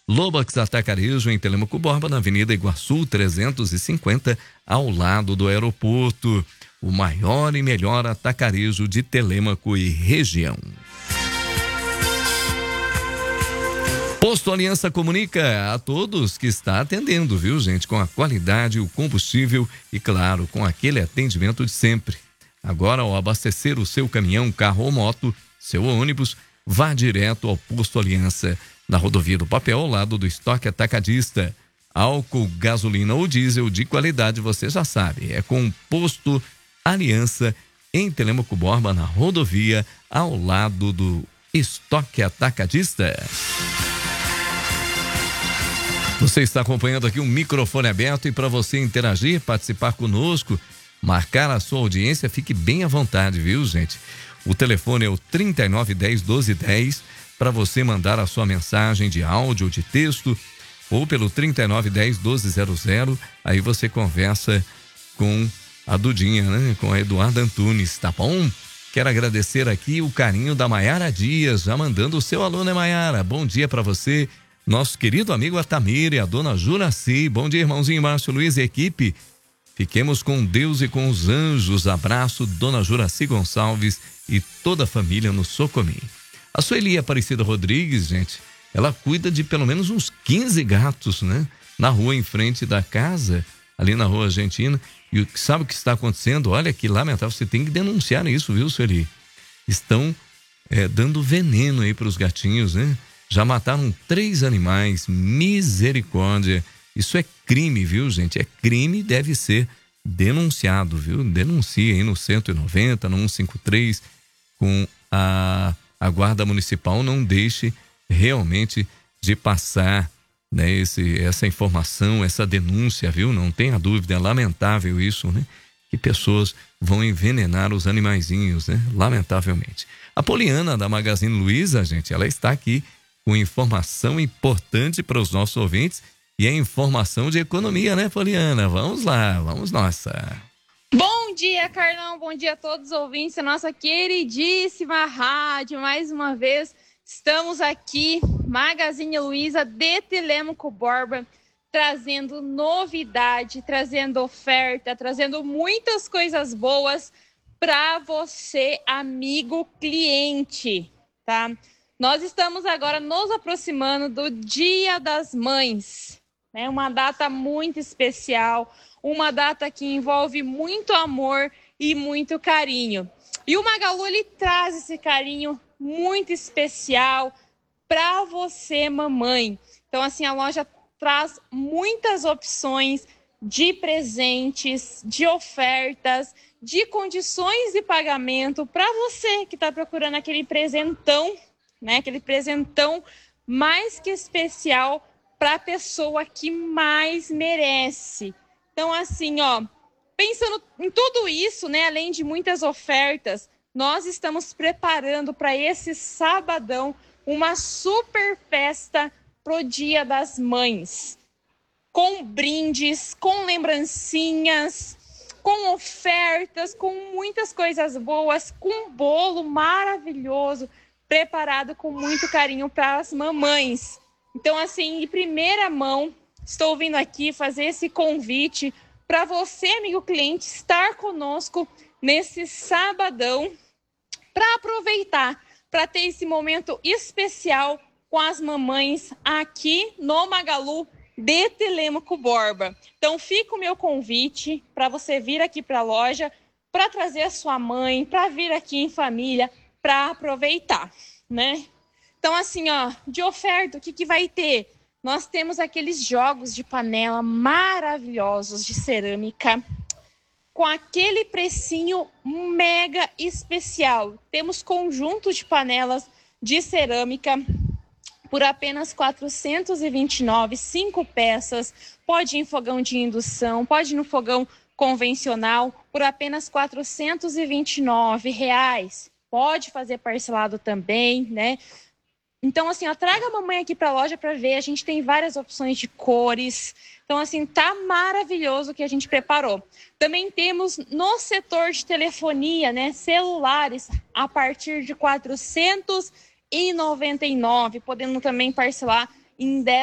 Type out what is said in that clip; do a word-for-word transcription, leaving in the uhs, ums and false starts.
Lobax Atacarejo em Telemaco Borba, na Avenida Iguaçu trezentos e cinquenta, ao lado do aeroporto. O maior e melhor atacarejo de Telemaco e região. Posto Aliança comunica a todos que está atendendo, viu, gente? Com a qualidade, o combustível e, claro, com aquele atendimento de sempre. Agora, ao abastecer o seu caminhão, carro ou moto, seu ônibus, vá direto ao Posto Aliança, na rodovia do Papel, ao lado do estoque atacadista. Álcool, gasolina ou diesel de qualidade, você já sabe, é com o Posto Aliança em Telemaco Borba, na rodovia, ao lado do estoque atacadista. Você está acompanhando aqui um microfone aberto e para você interagir, participar conosco, marcar a sua audiência, fique bem à vontade, viu, gente? O telefone é o trinta e nove dez, doze dez, para você mandar a sua mensagem de áudio ou de texto, ou pelo trinta e nove dez, doze zero zero, aí você conversa com a Dudinha, né? Com a Eduarda Antunes, tá bom? Quero agradecer aqui o carinho da Maiara Dias, já mandando o seu alô, né, Maiara? Bom dia para você, nosso querido amigo Atamir e a dona Juraci. Bom dia, irmãozinho Márcio Luiz e equipe. Fiquemos com Deus e com os anjos. Abraço, dona Juraci Gonçalves e toda a família no Socomim. A Sueli Aparecida Rodrigues, gente, ela cuida de pelo menos uns quinze gatos, né? Na rua em frente da casa, ali na rua Argentina. E sabe o que está acontecendo? Olha que lamentável, você tem que denunciar isso, viu, Sueli? Estão é, dando veneno aí para os gatinhos, né? Já mataram três animais, misericórdia. Isso é crime, viu, gente? É crime e deve ser denunciado, viu? Denuncie aí no cento e noventa, no cento e cinquenta e três, com a, a Guarda Municipal. Não deixe realmente de passar, né, esse, essa informação, essa denúncia, viu? Não tenha dúvida, é lamentável isso, né? Que pessoas vão envenenar os animaizinhos, né? Lamentavelmente. A Poliana, da Magazine Luiza, gente, ela está aqui com informação importante para os nossos ouvintes e é informação de economia, né, Poliana? Vamos lá, vamos nossa. Bom dia, Carlão, bom dia a todos os ouvintes da nossa queridíssima rádio. Mais uma vez, estamos aqui, Magazine Luiza de Telemaco Borba, trazendo novidade, trazendo oferta, trazendo muitas coisas boas para você, amigo cliente, tá? Nós estamos agora nos aproximando do Dia das Mães, né? Uma data muito especial, uma data que envolve muito amor e muito carinho. E o Magalu, ele traz esse carinho muito especial para você, mamãe. Então, assim, a loja traz muitas opções de presentes, de ofertas, de condições de pagamento para você que está procurando aquele presentão, né? Aquele presentão mais que especial para a pessoa que mais merece. Então, assim, ó, pensando em tudo isso, né? Além de muitas ofertas, nós estamos preparando para esse sabadão uma super festa pro Dia das Mães, com brindes, com lembrancinhas, com ofertas, com muitas coisas boas, com um bolo maravilhoso, preparado com muito carinho para as mamães. Então, assim, de primeira mão, estou vindo aqui fazer esse convite para você, amigo cliente, estar conosco nesse sabadão para aproveitar, para ter esse momento especial com as mamães aqui no Magalu de Telemaco Borba. Então, fica o meu convite para você vir aqui para a loja, para trazer a sua mãe, para vir aqui em família, para aproveitar, né? Então, assim, ó, de oferta, o que, que vai ter? Nós temos aqueles jogos de panela maravilhosos de cerâmica, com aquele precinho mega especial. Temos conjunto de panelas de cerâmica por apenas quatrocentos e vinte e nove reais, cinco peças. Pode ir em fogão de indução, pode ir no fogão convencional por apenas quatrocentos e vinte e nove reais. Pode fazer parcelado também, né? Então, assim, ó, traga a mamãe aqui para a loja para ver. A gente tem várias opções de cores. Então, assim, tá maravilhoso o que a gente preparou. Também temos no setor de telefonia, né, celulares, a partir de quatrocentos e noventa e nove reais, podendo também parcelar em dez